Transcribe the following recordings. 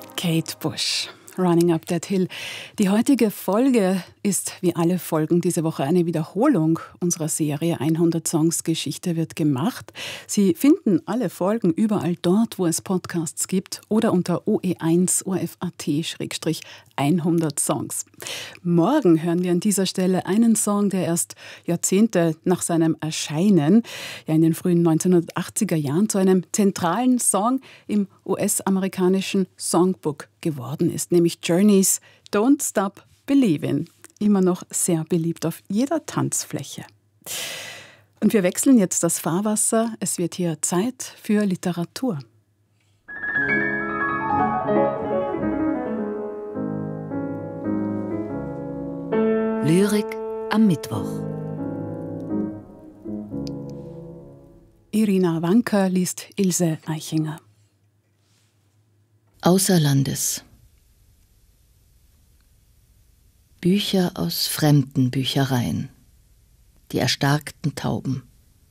Kate Bush, Running Up That Hill. Die heutige Folge ist, wie alle Folgen diese Woche, eine Wiederholung unserer Serie 100 Songs Geschichte wird gemacht. Sie finden alle Folgen überall dort, wo es Podcasts gibt oder unter OE1 OFAT-100 Songs. Morgen hören wir an dieser Stelle einen Song, der erst Jahrzehnte nach seinem Erscheinen, ja in den frühen 1980er Jahren, zu einem zentralen Song im US-amerikanischen Songbook geworden ist, nämlich Journey's Don't Stop Believin'. Immer noch sehr beliebt auf jeder Tanzfläche. Und wir wechseln jetzt das Fahrwasser. Es wird hier Zeit für Literatur. Lyrik am Mittwoch. Irina Wanka liest Ilse Eichinger. Außer Landes. Bücher aus fremden Büchereien. Die erstarkten Tauben.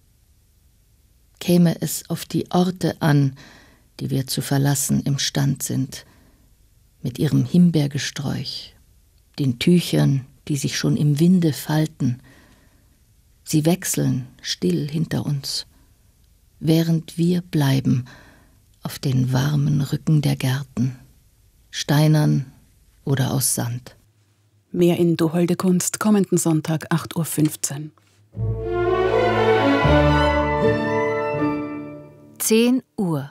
Käme es auf die Orte an, die wir zu verlassen imstand sind, mit ihrem Himbeergesträuch, den Tüchern, die sich schon im Winde falten. Sie wechseln still hinter uns, während wir bleiben auf den warmen Rücken der Gärten, steinern oder aus Sand. Mehr in Du holde Kunst, kommenden Sonntag, 8:15 Uhr. 10 Uhr.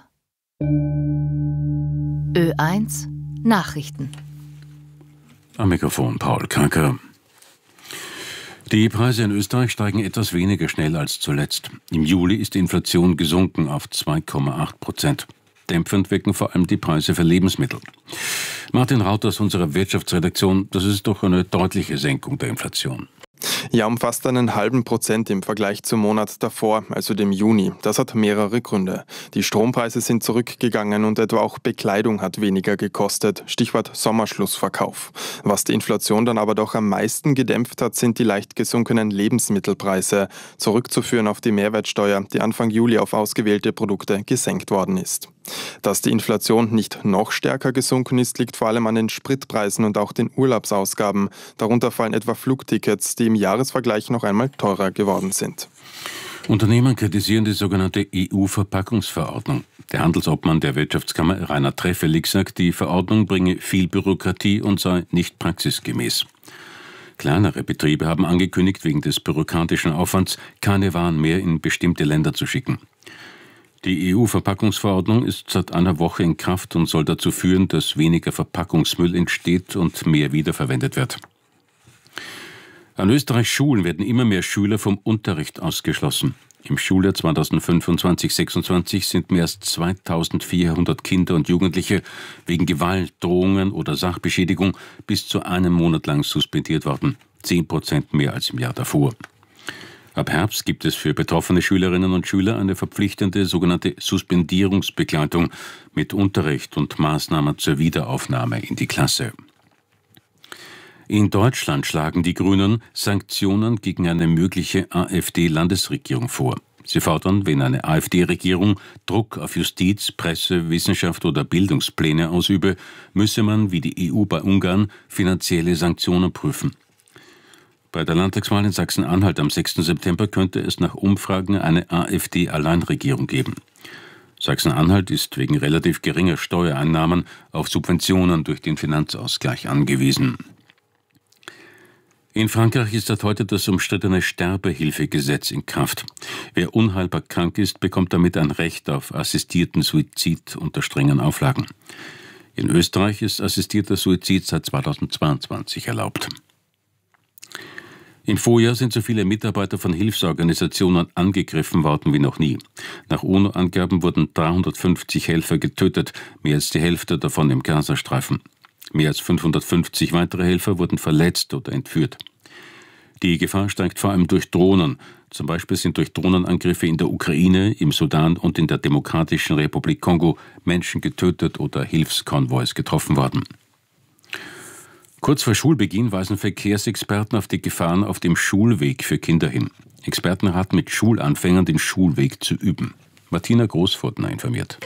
Ö1 Nachrichten. Am Mikrofon Paul Kanker. Die Preise in Österreich steigen etwas weniger schnell als zuletzt. Im Juli ist die Inflation gesunken auf 2,8%. Dämpfend wirken vor allem die Preise für Lebensmittel. Martin Raut aus unserer Wirtschaftsredaktion, das ist doch eine deutliche Senkung der Inflation. Ja, um fast 0,5% im Vergleich zum Monat davor, also dem Juni. Das hat mehrere Gründe. Die Strompreise sind zurückgegangen und etwa auch Bekleidung hat weniger gekostet. Stichwort Sommerschlussverkauf. Was die Inflation dann aber doch am meisten gedämpft hat, sind die leicht gesunkenen Lebensmittelpreise. Zurückzuführen auf die Mehrwertsteuer, die Anfang Juli auf ausgewählte Produkte gesenkt worden ist. Dass die Inflation nicht noch stärker gesunken ist, liegt vor allem an den Spritpreisen und auch den Urlaubsausgaben. Darunter fallen etwa Flugtickets, die im Jahresvergleich noch einmal teurer geworden sind. Unternehmen kritisieren die sogenannte EU-Verpackungsverordnung. Der Handelsobmann der Wirtschaftskammer Rainer Treffelig sagt, die Verordnung bringe viel Bürokratie und sei nicht praxisgemäß. Kleinere Betriebe haben angekündigt, wegen des bürokratischen Aufwands keine Waren mehr in bestimmte Länder zu schicken. Die EU-Verpackungsverordnung ist seit einer Woche in Kraft und soll dazu führen, dass weniger Verpackungsmüll entsteht und mehr wiederverwendet wird. An Österreichs Schulen werden immer mehr Schüler vom Unterricht ausgeschlossen. Im Schuljahr 2025/26 sind mehr als 2400 Kinder und Jugendliche wegen Gewalt, Drohungen oder Sachbeschädigung bis zu einem Monat lang suspendiert worden. 10% mehr als im Jahr davor. Ab Herbst gibt es für betroffene Schülerinnen und Schüler eine verpflichtende sogenannte Suspendierungsbegleitung mit Unterricht und Maßnahmen zur Wiederaufnahme in die Klasse. In Deutschland schlagen die Grünen Sanktionen gegen eine mögliche AfD-Landesregierung vor. Sie fordern, wenn eine AfD-Regierung Druck auf Justiz, Presse, Wissenschaft oder Bildungspläne ausübe, müsse man, wie die EU bei Ungarn, finanzielle Sanktionen prüfen. Bei der Landtagswahl in Sachsen-Anhalt am 6. September könnte es nach Umfragen eine AfD-Alleinregierung geben. Sachsen-Anhalt ist wegen relativ geringer Steuereinnahmen auf Subventionen durch den Finanzausgleich angewiesen. In Frankreich ist seit heute das umstrittene Sterbehilfegesetz in Kraft. Wer unheilbar krank ist, bekommt damit ein Recht auf assistierten Suizid unter strengen Auflagen. In Österreich ist assistierter Suizid seit 2022 erlaubt. Im Vorjahr sind so viele Mitarbeiter von Hilfsorganisationen angegriffen worden wie noch nie. Nach UNO-Angaben wurden 350 Helfer getötet, mehr als die Hälfte davon im Gazastreifen. Mehr als 550 weitere Helfer wurden verletzt oder entführt. Die Gefahr steigt vor allem durch Drohnen. Zum Beispiel sind durch Drohnenangriffe in der Ukraine, im Sudan und in der Demokratischen Republik Kongo Menschen getötet oder Hilfskonvois getroffen worden. Kurz vor Schulbeginn weisen Verkehrsexperten auf die Gefahren auf dem Schulweg für Kinder hin. Experten raten mit Schulanfängern, den Schulweg zu üben. Martina Großfurtner informiert.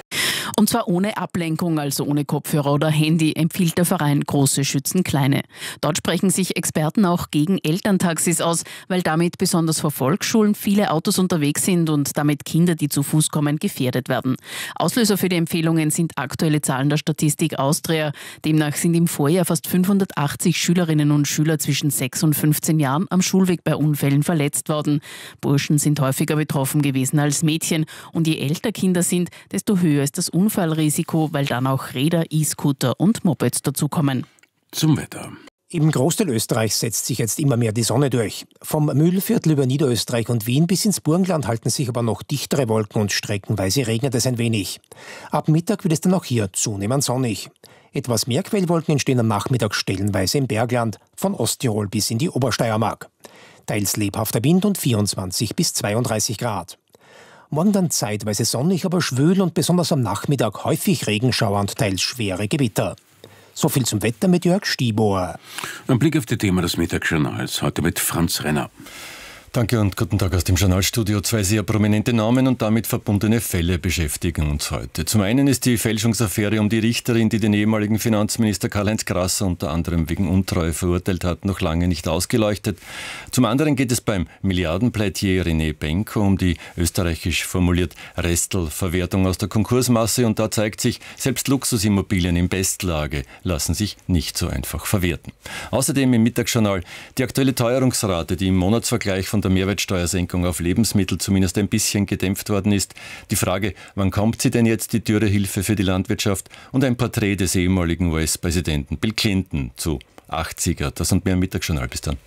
Und zwar ohne Ablenkung, also ohne Kopfhörer oder Handy, empfiehlt der Verein Große schützen Kleine. Dort sprechen sich Experten auch gegen Elterntaxis aus, weil damit besonders vor Volksschulen viele Autos unterwegs sind und damit Kinder, die zu Fuß kommen, gefährdet werden. Auslöser für die Empfehlungen sind aktuelle Zahlen der Statistik Austria. Demnach sind im Vorjahr fast 580 Schülerinnen und Schüler zwischen 6 und 15 Jahren am Schulweg bei Unfällen verletzt worden. Burschen sind häufiger betroffen gewesen als Mädchen. Und je älter Kinder sind, desto höher ist das Unfallrisiko, weil dann auch Räder, E-Scooter und Mopeds dazukommen. Zum Wetter. Im Großteil Österreichs setzt sich jetzt immer mehr die Sonne durch. Vom Mühlviertel über Niederösterreich und Wien bis ins Burgenland halten sich aber noch dichtere Wolken und streckenweise regnet es ein wenig. Ab Mittag wird es dann auch hier zunehmend sonnig. Etwas mehr Quellwolken entstehen am Nachmittag stellenweise im Bergland, von Osttirol bis in die Obersteiermark. Teils lebhafter Wind und 24 bis 32 Grad. Morgen dann zeitweise sonnig, aber schwül und besonders am Nachmittag häufig Regenschauer und teils schwere Gewitter. So viel zum Wetter mit Jörg Stiebohr. Ein Blick auf die Themen des Mittagsjournals, heute mit Franz Renner. Danke und guten Tag aus dem Journalstudio. Zwei sehr prominente Namen und damit verbundene Fälle beschäftigen uns heute. Zum einen ist die Fälschungsaffäre um die Richterin, die den ehemaligen Finanzminister Karl-Heinz Grasser unter anderem wegen Untreue verurteilt hat, noch lange nicht ausgeleuchtet. Zum anderen geht es beim Milliardenplätier René Benko um die österreichisch formuliert Restelverwertung aus der Konkursmasse, und da zeigt sich, selbst Luxusimmobilien in Bestlage lassen sich nicht so einfach verwerten. Außerdem im Mittagsjournal die aktuelle Teuerungsrate, die im Monatsvergleich von der Mehrwertsteuersenkung auf Lebensmittel zumindest ein bisschen gedämpft worden ist. Die Frage, wann kommt sie denn jetzt, die teure Hilfe für die Landwirtschaft? Und ein Porträt des ehemaligen US-Präsidenten Bill Clinton zu 80er. Das und mehr im Mittagsjournal. Bis dann.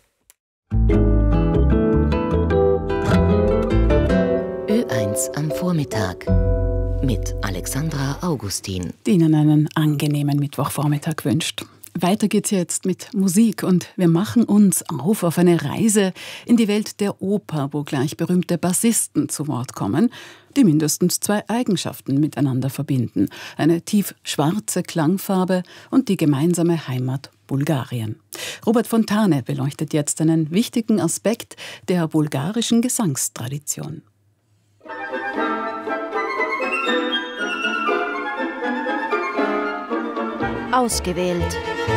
Ö1 am Vormittag mit Alexandra Augustin. Die Ihnen einen angenehmen Mittwochvormittag wünscht. Weiter geht's jetzt mit Musik und wir machen uns auf eine Reise in die Welt der Oper, wo gleich berühmte Bassisten zu Wort kommen, die mindestens zwei Eigenschaften miteinander verbinden: eine tief schwarze Klangfarbe und die gemeinsame Heimat Bulgarien. Robert Fontane beleuchtet jetzt einen wichtigen Aspekt der bulgarischen Gesangstradition. Ausgewählt.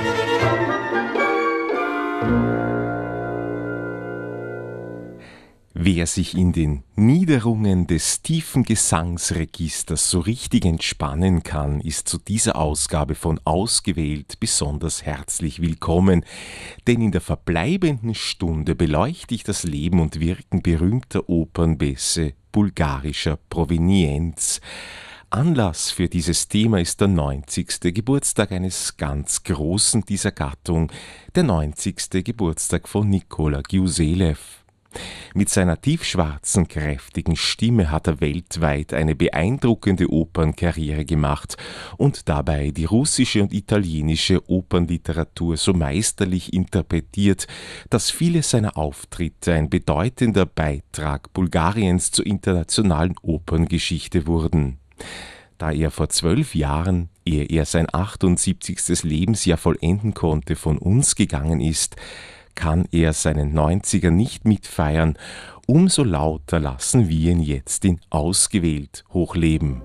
Wer sich in den Niederungen des tiefen Gesangsregisters so richtig entspannen kann, ist zu dieser Ausgabe von Ausgewählt besonders herzlich willkommen. Denn in der verbleibenden Stunde beleuchte ich das Leben und Wirken berühmter Opernbässe bulgarischer Provenienz. Anlass für dieses Thema ist der 90. Geburtstag eines ganz Großen dieser Gattung, der 90. Geburtstag von Nikola Giuselev. Mit seiner tiefschwarzen, kräftigen Stimme hat er weltweit eine beeindruckende Opernkarriere gemacht und dabei die russische und italienische Opernliteratur so meisterlich interpretiert, dass viele seiner Auftritte ein bedeutender Beitrag Bulgariens zur internationalen Operngeschichte wurden. Da er vor 12 Jahren, ehe er sein 78. Lebensjahr vollenden konnte, von uns gegangen ist, kann er seinen 90er nicht mitfeiern. Umso lauter lassen wir ihn jetzt in Ausgewählt hochleben.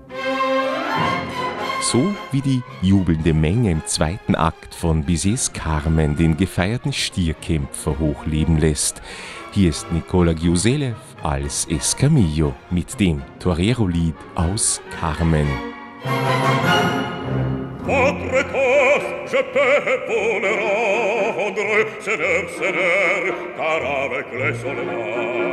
So wie die jubelnde Menge im zweiten Akt von Bizets Carmen den gefeierten Stierkämpfer hochleben lässt. Hier ist Nikola Giuselev als Escamillo mit dem Torero-Lied aus Carmen. Votre toast, je peux vous le rendre, seigneur, car avec les soldats